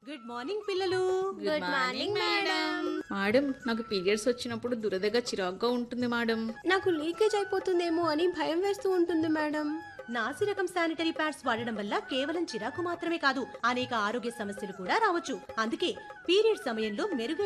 Good morning పిల్లలు. Good morning madam. Madam, నాకు periods వచ్చినప్పుడు దురదగా చిరాగ్గా ఉంటుంది మేడం. నాకు లీకేజ్ అయిపోతుందేమో అని భయం వేస్తూ ఉంటుంది మేడం. నాసి రకం శానిటరీ ప్యాడ్స్ వాడడం వల్ల కేవలం చిరాకు మాత్రమే కాదు, అనేక ఆరోగ్య సమస్యలు కూడా రావచ్చు. అందుకే పీరియడ్ సమయంలో మెరుగైన